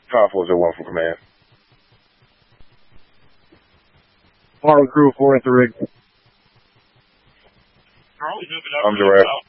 Tower 401 from command. Marlin Crew 4 at the rig. I'm Giraffe.